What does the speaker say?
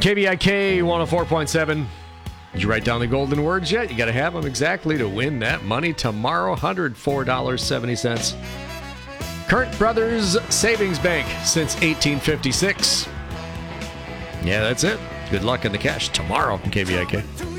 KBIK 104.7. Did you write down the golden words yet? You got to have them exactly to win that money tomorrow. $104.70. Current Brothers Savings Bank since 1856. Yeah, that's it. Good luck in the cash tomorrow, KBIK.